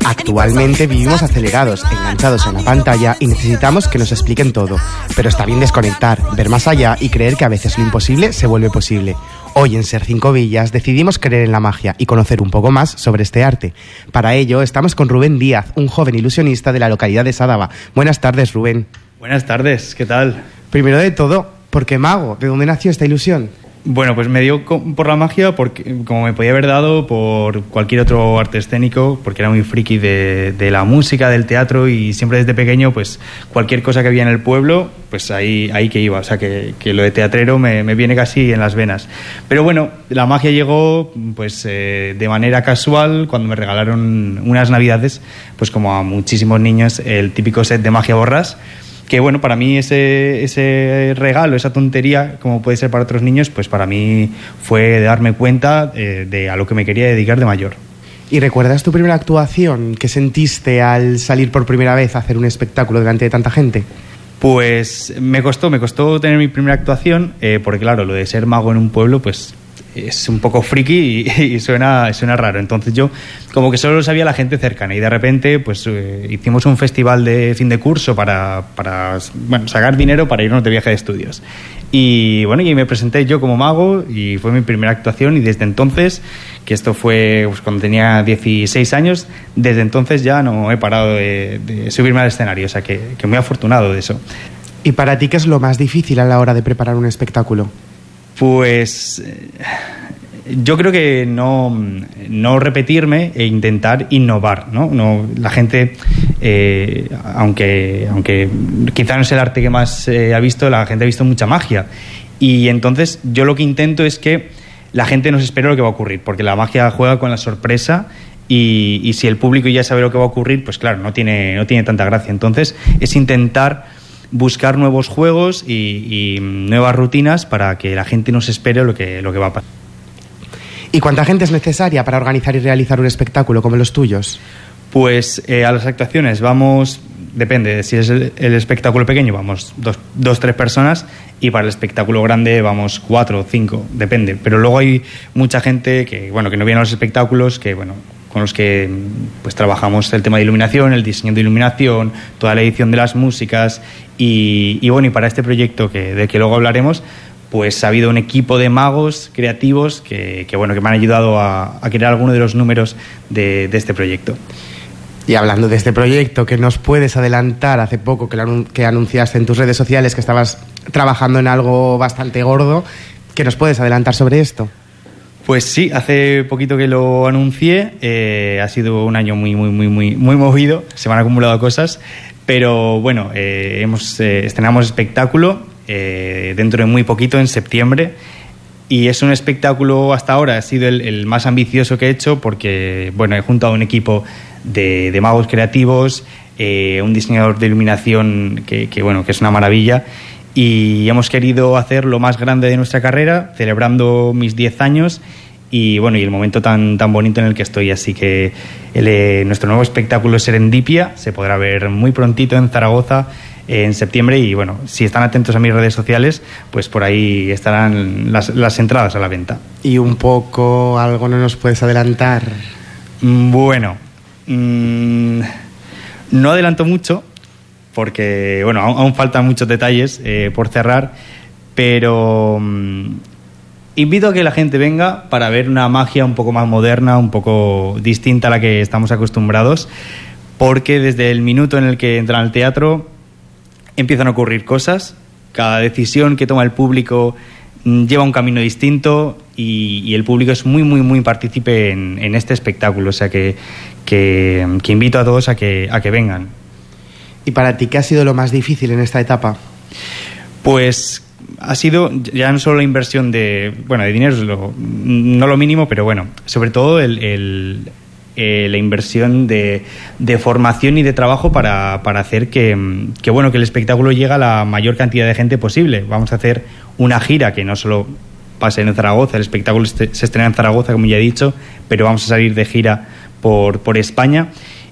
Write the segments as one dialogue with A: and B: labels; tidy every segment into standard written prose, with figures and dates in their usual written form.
A: Actualmente vivimos acelerados, enganchados en la pantalla y necesitamos que nos expliquen todo. Pero está bien desconectar, ver más allá y creer que a veces lo imposible se vuelve posible. Hoy en Ser Cinco Villas decidimos creer en la magia y conocer un poco más sobre este arte. Para ello estamos con Rubén Díaz, un joven ilusionista de la localidad de Sádava. Buenas tardes, Rubén.
B: Buenas tardes, ¿qué tal?
A: Primero de todo, ¿por qué mago? ¿De dónde nació esta ilusión?
B: Bueno, pues me dio por la magia, porque como me podía haber dado por cualquier otro arte escénico, porque era muy friki de la música, del teatro, y siempre desde pequeño, pues cualquier cosa que había en el pueblo, pues ahí que iba. O sea, que lo de teatrero me viene casi en las venas. Pero bueno, la magia llegó pues de manera casual cuando me regalaron unas navidades, pues como a muchísimos niños, el típico set de Magia Borrás. Que bueno, para mí ese regalo, esa tontería, como puede ser para otros niños, pues para mí fue darme cuenta de a lo que me quería dedicar de mayor.
A: ¿Y recuerdas tu primera actuación? ¿Qué sentiste al salir por primera vez a hacer un espectáculo delante de tanta gente?
B: Pues me costó tener mi primera actuación, porque claro, lo de ser mago en un pueblo, pues es un poco friki y suena raro. Entonces yo como que solo lo sabía la gente cercana, y de repente pues hicimos un festival de fin de curso para sacar dinero para irnos de viaje de estudios. Y bueno, y me presenté yo como mago y fue mi primera actuación, y desde entonces, que esto fue pues cuando tenía 16 años, desde entonces ya no he parado de subirme al escenario, o sea que muy afortunado de eso.
A: ¿Y para ti qué es lo más difícil a la hora de preparar un espectáculo?
B: Pues yo creo que no repetirme e intentar innovar, ¿no? La gente, aunque quizá no es el arte que más ha visto, la gente ha visto mucha magia. Y entonces yo lo que intento es que la gente no se espere lo que va a ocurrir, porque la magia juega con la sorpresa, y si el público ya sabe lo que va a ocurrir, pues claro, no tiene tanta gracia. Entonces es intentar buscar nuevos juegos y nuevas rutinas para que la gente no se espere lo que va a pasar.
A: ¿Y cuánta gente es necesaria para organizar y realizar un espectáculo como los tuyos?
B: Pues a las actuaciones vamos, depende, si es el espectáculo pequeño vamos dos, 3 personas, y para el espectáculo grande vamos 4 o 5, depende. Pero luego hay mucha gente que no viene a los espectáculos, con los que pues trabajamos el tema de iluminación, el diseño de iluminación, toda la edición de las músicas, y para este proyecto de que luego hablaremos, pues ha habido un equipo de magos creativos que me han ayudado a crear algunos de los números de este proyecto.
A: Y hablando de este proyecto, ¿qué nos puedes adelantar? Hace poco que anunciaste en tus redes sociales que estabas trabajando en algo bastante gordo. ¿Qué nos puedes adelantar sobre esto?
B: Pues sí, hace poquito que lo anuncié. Ha sido un año muy movido, se me han acumulado cosas, pero bueno, estrenamos espectáculo dentro de muy poquito, en septiembre, y es un espectáculo, hasta ahora ha sido el más ambicioso que he hecho, porque he juntado un equipo de magos creativos, un diseñador de iluminación que es una maravilla. Y hemos querido hacer lo más grande de nuestra carrera, celebrando mis 10 años y el momento tan bonito en el que estoy. Así que nuestro nuevo espectáculo Serendipia se podrá ver muy prontito en Zaragoza en septiembre, y si están atentos a mis redes sociales, pues por ahí estarán las entradas a la venta.
A: ¿Y un poco algo no nos puedes adelantar?
B: Bueno, no adelanto mucho, porque aún faltan muchos detalles por cerrar, pero invito a que la gente venga para ver una magia un poco más moderna, un poco distinta a la que estamos acostumbrados, porque desde el minuto en el que entran al teatro empiezan a ocurrir cosas. Cada decisión que toma el público lleva un camino distinto, y el público es muy partícipe en este espectáculo, o sea que invito a todos a que vengan.
A: ¿Y para ti qué ha sido lo más difícil en esta etapa?
B: Pues ha sido ya no solo la inversión de dinero, no lo mínimo, pero sobre todo la inversión de formación y de trabajo para hacer que el espectáculo llegue a la mayor cantidad de gente posible. Vamos a hacer una gira que no solo pase en Zaragoza, el espectáculo se estrena en Zaragoza, como ya he dicho, pero vamos a salir de gira por España.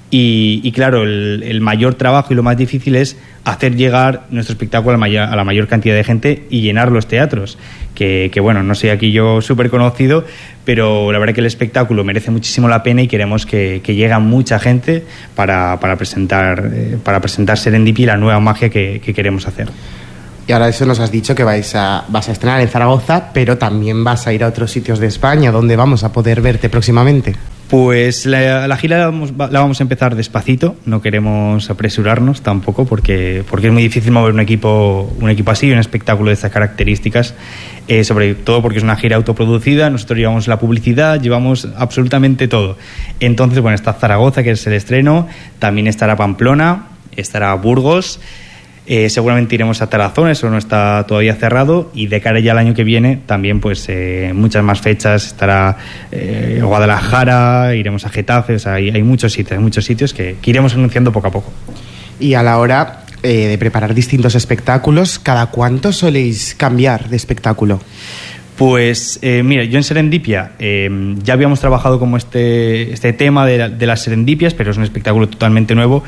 B: Y claro, el mayor trabajo y lo más difícil es hacer llegar nuestro espectáculo a la mayor cantidad de gente y llenar los teatros. Que bueno, no soy aquí yo súper conocido, pero la verdad que el espectáculo merece muchísimo la pena y queremos que llegue mucha gente para presentar Serendipia y la nueva magia que queremos hacer.
A: Y ahora eso nos has dicho que vas a estrenar en Zaragoza, pero también vas a ir a otros sitios de España. ¿Dónde vamos a poder verte próximamente?
B: Pues la gira la vamos a empezar despacito, no queremos apresurarnos tampoco porque es muy difícil mover un equipo así, un espectáculo de estas características, sobre todo porque es una gira autoproducida, nosotros llevamos la publicidad, llevamos absolutamente todo. Entonces, bueno, está Zaragoza, que es el estreno, también estará Pamplona, estará Burgos. Seguramente iremos a Tarazona, eso no está todavía cerrado, y de cara ya al año que viene también pues muchas más fechas, estará Guadalajara, iremos a Getafe, o sea, hay muchos sitios que iremos anunciando poco a poco.
A: Y a la hora de preparar distintos espectáculos, ¿cada cuánto soléis cambiar de espectáculo?
B: Pues mira, yo en Serendipia ya habíamos trabajado como este tema de las serendipias, pero es un espectáculo totalmente nuevo.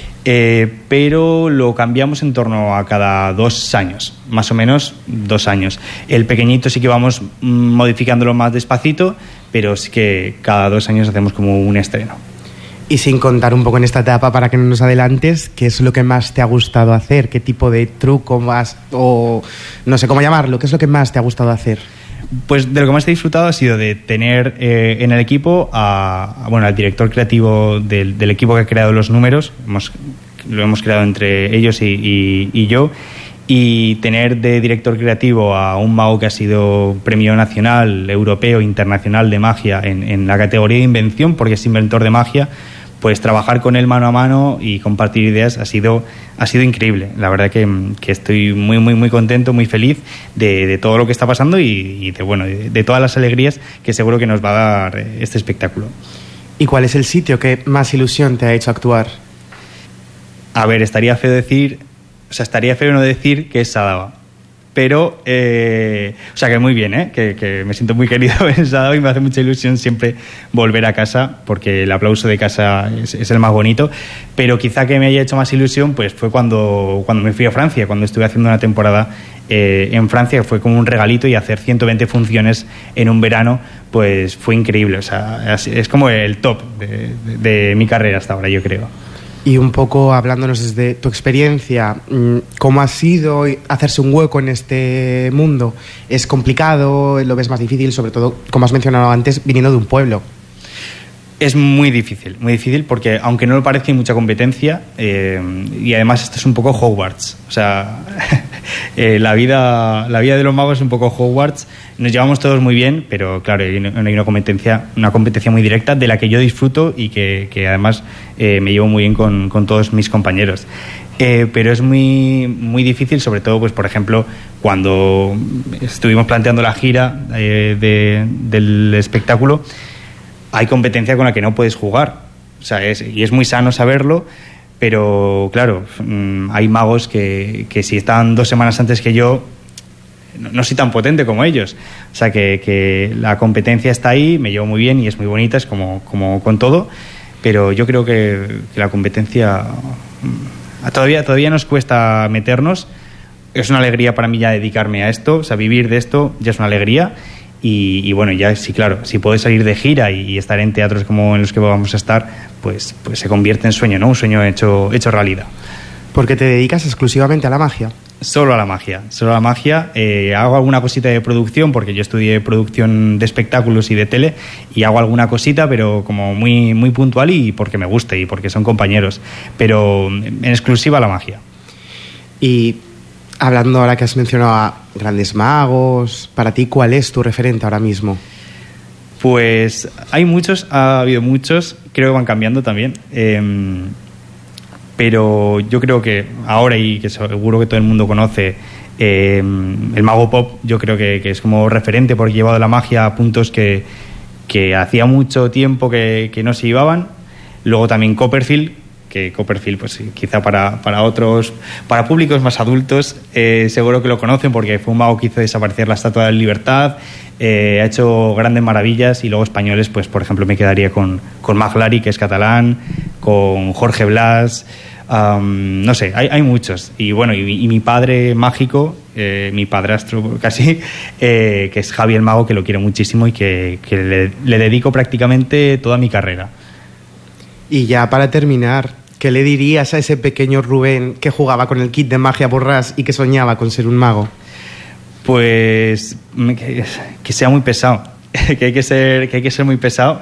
B: Pero lo cambiamos en torno a cada 2 años, más o menos 2 años. El pequeñito sí que vamos modificándolo más despacito, pero sí que cada 2 años hacemos como un estreno.
A: Y sin contar un poco en esta etapa, para que no nos adelantes, ¿qué es lo que más te ha gustado hacer? ¿Qué tipo de truco más, o no sé cómo llamarlo, qué es lo que más te ha gustado hacer?
B: Pues de lo que más he disfrutado ha sido de tener en el equipo al director creativo del equipo que ha creado los números. Lo hemos creado entre ellos y yo, y tener de director creativo a un mago que ha sido premio nacional, europeo, internacional de magia en la categoría de invención, porque es inventor de magia. Pues trabajar con él mano a mano y compartir ideas ha sido increíble. La verdad que estoy muy, muy, muy contento, muy feliz de todo lo que está pasando y de todas las alegrías que seguro que nos va a dar este espectáculo.
A: ¿Y cuál es el sitio que más ilusión te ha hecho actuar?
B: A ver, estaría feo no decir que es Sadaba. Pero, que muy bien, que me siento muy querido en Sadaba y me hace mucha ilusión siempre volver a casa, porque el aplauso de casa es el más bonito. Pero quizá que me haya hecho más ilusión pues fue cuando me fui a Francia, cuando estuve haciendo una temporada en Francia, que fue como un regalito, y hacer 120 funciones en un verano pues fue increíble. O sea, es como el top de mi carrera hasta ahora, yo creo.
A: Y un poco hablándonos desde tu experiencia, ¿cómo ha sido hacerse un hueco en este mundo? ¿Es complicado? ¿Lo ves más difícil? Sobre todo, como has mencionado antes, viniendo de un pueblo.
B: Es muy difícil porque aunque no lo parezca hay mucha competencia, y además esto es un poco Hogwarts. O sea, la vida de los magos es un poco Hogwarts. Nos llevamos todos muy bien, pero claro, hay una competencia muy directa de la que yo disfruto y que además me llevo muy bien con todos mis compañeros. Pero es muy, muy difícil, sobre todo, pues por ejemplo, cuando estuvimos planteando la gira del espectáculo, hay competencia con la que no puedes jugar. O sea, es muy sano saberlo, pero claro, hay magos que si están 2 semanas antes que yo, no soy tan potente como ellos. O sea, que la competencia está ahí, me llevo muy bien y es muy bonita, es como con todo, pero yo creo que la competencia todavía nos cuesta meternos. Es una alegría para mí ya dedicarme a esto, o sea, vivir de esto ya es una alegría. Y bueno, ya sí, claro, si puedo salir de gira y estar en teatros como en los que vamos a estar, pues se convierte en sueño, ¿no? Un sueño hecho realidad.
A: ¿Porque te dedicas exclusivamente a la magia?
B: Solo a la magia. Hago alguna cosita de producción, porque yo estudié producción de espectáculos y de tele, y hago alguna cosita, pero como muy, muy puntual y porque me gusta y porque son compañeros. Pero en exclusiva la magia. Y
A: hablando ahora que has mencionado a grandes magos, para ti, ¿cuál es tu referente ahora mismo?
B: Pues ha habido muchos, creo que van cambiando también. Pero yo creo que ahora, y que seguro que todo el mundo conoce, el mago pop, yo creo que es como referente, porque ha llevado la magia a puntos que hacía mucho tiempo que no se llevaban. Luego también Copperfield, que Copperfield, pues quizá para públicos más adultos, seguro que lo conocen porque fue un mago que hizo desaparecer la Estatua de la Libertad, ha hecho grandes maravillas, y luego españoles, pues por ejemplo me quedaría con Maglari, que es catalán, con Jorge Blas, no sé, hay muchos. Y bueno, y mi padre mágico, mi padrastro casi, que es Javi el Mago, que lo quiero muchísimo y que le dedico prácticamente toda mi carrera.
A: Y ya para terminar, ¿qué le dirías a ese pequeño Rubén que jugaba con el kit de magia borrás y que soñaba con ser un mago?
B: Pues que sea muy pesado, que hay que ser muy pesado.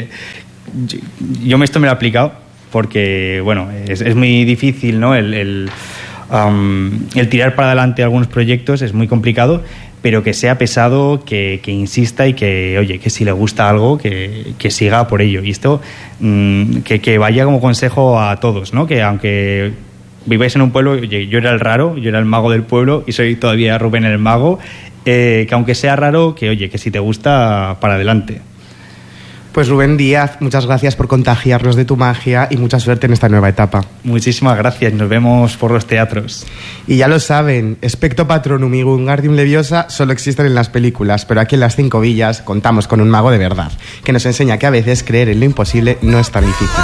B: Yo esto me lo he aplicado porque, bueno, es muy difícil, ¿no? El tirar para adelante algunos proyectos es muy complicado, pero que sea pesado, que insista y que, oye, que si le gusta algo, que siga por ello. Y esto, que vaya como consejo a todos, ¿no? Que aunque viváis en un pueblo, oye, yo era el raro, yo era el mago del pueblo y soy todavía Rubén el Mago, que aunque sea raro, que oye, que si te gusta, para adelante.
A: Pues Rubén Díaz, muchas gracias por contagiarnos de tu magia y mucha suerte en esta nueva etapa.
B: Muchísimas gracias, nos vemos por los teatros.
A: Y ya lo saben, Expecto Patronum y Wingardium Leviosa solo existen en las películas, pero aquí en las 5 villas contamos con un mago de verdad, que nos enseña que a veces creer en lo imposible no es tan difícil.